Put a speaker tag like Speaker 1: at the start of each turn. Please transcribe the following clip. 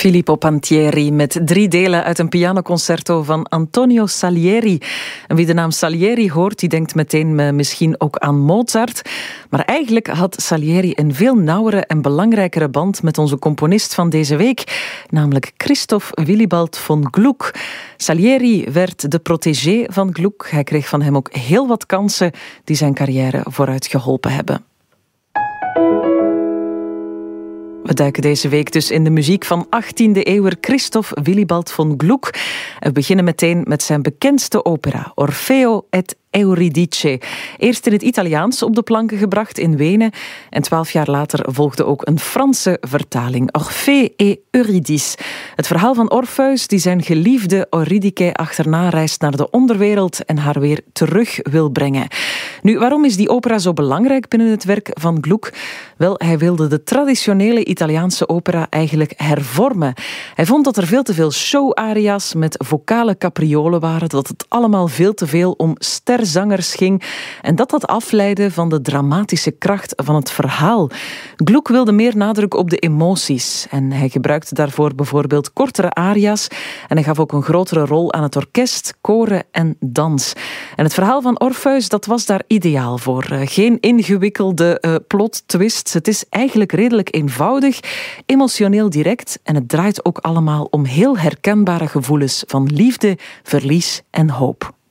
Speaker 1: Filippo Pantieri met 3 delen uit een pianoconcerto van Antonio Salieri. En wie de naam Salieri hoort, die denkt meteen misschien ook aan Mozart. Maar eigenlijk had Salieri een veel nauwere en belangrijkere band met onze componist van deze week, namelijk Christoph Willibald von Gluck. Salieri werd de protégé van Gluck. Hij kreeg van hem ook heel wat kansen die zijn carrière vooruit geholpen hebben. We duiken deze week dus in de muziek van 18e-eeuwer Christoph Willibald von Gluck. We beginnen meteen met zijn bekendste opera, Orfeo et Euridice. Eerst in het Italiaans op de planken gebracht in Wenen en 12 jaar later volgde ook een Franse vertaling, Orphée et Eurydice. Het verhaal van Orpheus die zijn geliefde Eurydice achterna reist naar de onderwereld en haar weer terug wil brengen. Nu, waarom is die opera zo belangrijk binnen het werk van Gluck? Wel, hij wilde de traditionele Italiaanse opera eigenlijk hervormen. Hij vond dat er veel te veel show-aria's met vocale capriolen waren, dat het allemaal veel te veel om sterzangers ging en dat afleidde van de dramatische kracht van het verhaal. Gluck wilde meer nadruk op de emoties en hij gebruikte daarvoor bijvoorbeeld kortere aria's en hij gaf ook een grotere rol aan het orkest, koren en dans. En het verhaal van Orpheus, dat was daar ideaal voor. Geen ingewikkelde plot twists. Het is eigenlijk redelijk eenvoudig, emotioneel direct en het draait ook allemaal om heel herkenbare gevoelens van liefde, verlies en hoop.